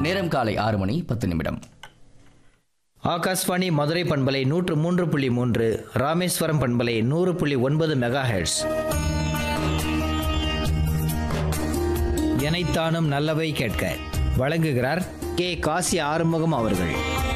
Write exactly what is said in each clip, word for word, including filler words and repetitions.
நேரம் காலை ஆறு மணி பத்து நிமிடம். ஆகாஷ்வாணி மதுரை பண்பலை நூற்று மூன்று புள்ளி மூன்று, ராமேஸ்வரம் பண்பலை நூறு புள்ளி ஒன்பது மெகா ஹெர்ட்ஸ். எனைத்தானும் நல்லவை கேட்க வழங்குகிறார் கே காசி ஆறுமுகம் அவர்கள்.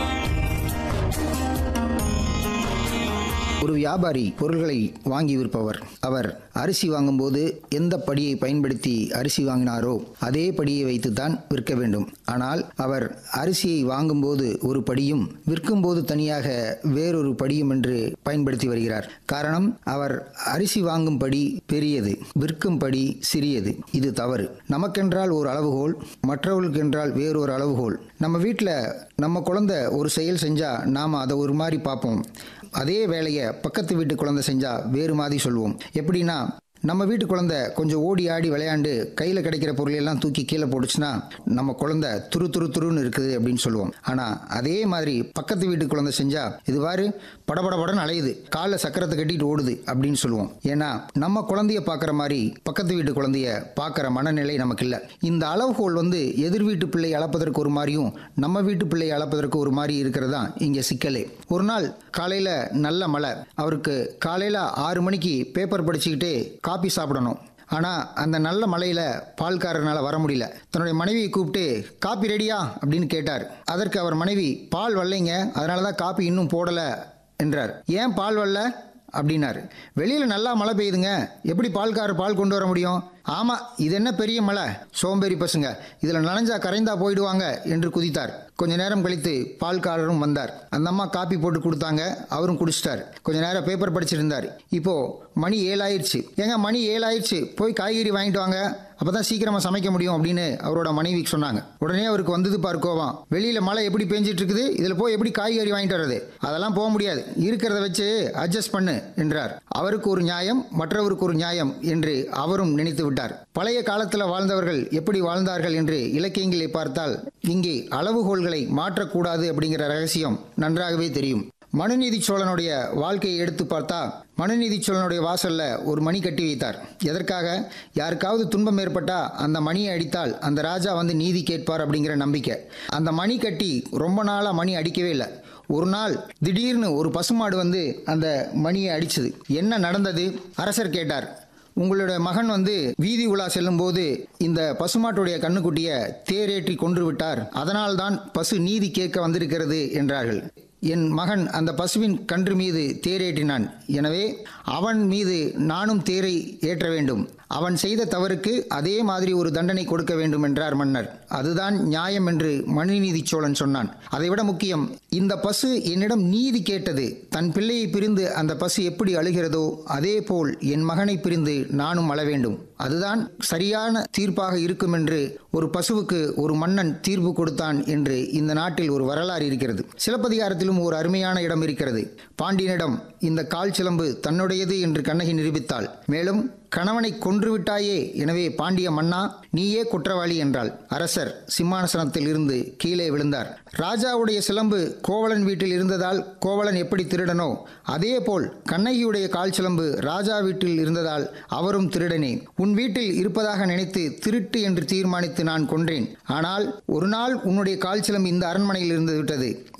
ஒரு வியாபாரி பொருள்களை வாங்கி விற்பவர். அவர் அரிசி வாங்கும்போது எந்த படியை பயன்படுத்தி அரிசி வாங்கினாரோ அதே படியை வைத்துத்தான் விற்க வேண்டும். ஆனால் அவர் அரிசியை வாங்கும்போது ஒரு படியும் விற்கும்போது தனியாக வேறொரு படியும் என்று பயன்படுத்தி வருகிறார். காரணம், அவர் அரிசி வாங்கும் படி பெரியது, விற்கும் படி சிறியது. இது தவறு. நமக்கென்றால் ஒரு அளவுகோல், மற்றவர்களுக்கென்றால் வேறொரு அளவுகோல். நம்ம வீட்டில் நம்ம குழந்தை ஒரு செயல் செஞ்சா நாம அதை ஒரு மாதிரி பார்ப்போம். அதே வேலையை பக்கத்து வீட்டு குழந்தை செஞ்சா வேறு மாதிரி சொல்லுவோம். எப்படின்னா, நம்ம வீட்டு குழந்தை கொஞ்சம் ஓடி ஆடி விளையாண்டு கையில் கிடைக்கிற பொருளையெல்லாம் தூக்கி கீழே போட்டுச்சுன்னா நம்ம குழந்தை துரு துரு துருன்னு இருக்குது அப்படின்னு சொல்லுவோம். ஆனால் அதே மாதிரி பக்கத்து வீட்டு குழந்தை செஞ்சா இதுவாறு படபடபடன்னு அலையுது, காலில் சக்கரத்தை கட்டிட்டு ஓடுது அப்படின்னு சொல்லுவோம். ஏன்னா நம்ம குழந்தைய பார்க்குற மாதிரி பக்கத்து வீட்டு குழந்தைய பார்க்குற மனநிலை நமக்கு இல்லை. இந்த அளவுகோல் வந்து எதிர் வீட்டு பிள்ளை அளப்பதற்கு ஒரு மாதிரியும் நம்ம வீட்டு பிள்ளை அளப்பதற்கு ஒரு மாதிரி இருக்கிறது தான் இங்கே சிக்கலே. ஒரு நாள் காலையில் நல்ல மழை. அவருக்கு காலையில் ஆறு மணிக்கு பேப்பர் படிச்சுக்கிட்டே காபி சாப்பிடணும். ஆனால் அந்த நல்ல மழையில் பால்காரனால் வர முடியல. தன்னுடைய மனைவியை கூப்பிட்டு காப்பி ரெடியா அப்படின்னு கேட்டார். அதற்கு அவர் மனைவி, பால் வரலைங்க, அதனால தான் காப்பி இன்னும் போடலை என்றார். ஏன் பால் வரல அப்படின்னாரு. வெளியில் நல்லா மழை பெய்யுதுங்க, எப்படி பால்காரர் பால் கொண்டு வர முடியும்? ஆமாம், இது என்ன பெரிய மழை, சோம்பேறி பசங்க, இதில் நனைஞ்சா கரைந்தா போயிடுவாங்க என்று குதித்தார். கொஞ்ச நேரம் கழித்து பால்காரரும் வந்தார். அந்த அம்மா காப்பி போட்டு கொடுத்தாங்க. அவரும் குடிச்சிட்டார். கொஞ்ச நேரம் பேப்பர் படிச்சுட்டு இருந்தார். இப்போ மணி ஏழாயிருச்சு. ஏங்க மணி ஏழாயிருச்சு, போய் காய்கறி வாங்கிட்டு வாங்க, அப்பதான் சீக்கிரமா சமைக்க முடியும் அப்படின்னு அவரோட மனைவிக்கு சொன்னாங்க. உடனே அவருக்கு வந்தது பார் கோவம். வெளியில மழை எப்படி பெஞ்சிட்டு இருக்குது, இதுல போய் எப்படி காய்கறி வாங்கிட்டு வர்றது? அதெல்லாம் போக முடியாது, இருக்கிறத வச்சு அட்ஜஸ்ட் பண்ணு என்றார். அவருக்கு ஒரு நியாயம், மற்றவருக்கு ஒரு நியாயம் என்று அவரும் நினைத்து விட்டார். பழைய காலத்தில் வாழ்ந்தவர்கள் எப்படி வாழ்ந்தார்கள் என்று இலக்கியங்களை பார்த்தால் இங்கே அளவுகோல்களை மாற்றக்கூடாது அப்படிங்கிற ரகசியம் நன்றாகவே தெரியும். மனுநீதி சோழனுடைய வாழ்க்கையை எடுத்து பார்த்தா, மனுநீதி சோழனுடைய வாசல்ல ஒரு மணி கட்டி வைத்தார். எதற்காக? யாருக்காவது துன்பம் ஏற்பட்டா அந்த மணியை அடித்தால் அந்த ராஜா வந்து நீதி கேட்பார் அப்படிங்கிற நம்பிக்கை. அந்த மணி கட்டி ரொம்ப நாளா மணி அடிக்கவே இல்லை. ஒரு நாள் திடீர்னு ஒரு பசுமாடு வந்து அந்த மணியை அடிச்சது. என்ன நடந்தது? அரசர் கேட்டார். உங்களுடைய மகன் வந்து வீதி உலா செல்லும் போது இந்த பசுமாட்டுடைய கண்ணுக்குட்டிய தேரேற்றி கொன்று விட்டார், அதனால்தான் பசு நீதி கேட்க வந்திருக்கிறது என்றார்கள். என் மகன் அந்த பசுவின் கன்று மீது தேரேற்றினான், எனவே அவன் மீது நானும் தேரை ஏற்ற வேண்டும். அவன் செய்த தவறுக்கு அதே மாதிரி ஒரு தண்டனை கொடுக்க வேண்டும் என்றார் மன்னர். அதுதான் நியாயம் என்று மனுநீதி சோழன் சொன்னான். அதைவிட முக்கியம், இந்த பசு என்னிடம் நீதி கேட்டது. தன் பிள்ளையை பிரிந்து அந்த பசு எப்படி அழுகிறதோ அதே போல் என் மகனை பிரிந்து நானும் அழ வேண்டும். அதுதான் சரியான தீர்ப்பாக இருக்கும் என்று ஒரு பசுவுக்கு ஒரு மன்னன் தீர்ப்பு கொடுத்தான் என்று இந்த நாட்டில் ஒரு வரலாறு இருக்கிறது. சிலப்பதிகாரத்திலும் ஒரு அருமையான இடம் இருக்கிறது. பாண்டியனிடம் இந்த கால் சிலம்பு தன்னுடையது என்று கண்ணகி நிரூபித்தாள். மேலும் கணவனை கொன்றுவிட்டாயே, எனவே பாண்டிய மன்னா நீயே குற்றவாளி என்றாள். அரசர் சிம்மாசனத்தில் இருந்து கீழே விழுந்தார். ராஜாவுடைய சிலம்பு கோவலன் வீட்டில் இருந்ததால் கோவலன் எப்படி திருடனோ அதே போல் கண்ணகியுடைய கால் சிலம்பு ராஜா வீட்டில் இருந்ததால் அவரும் திருடனே. உன் வீட்டில் இருப்பதாக நினைத்து திருட்டு என்று தீர்மானித்து நான் கொன்றேன். ஆனால் ஒரு நாள் உன்னுடைய கால் சிலம்பு இந்த அரண்மனையில் இருந்து விட்டது.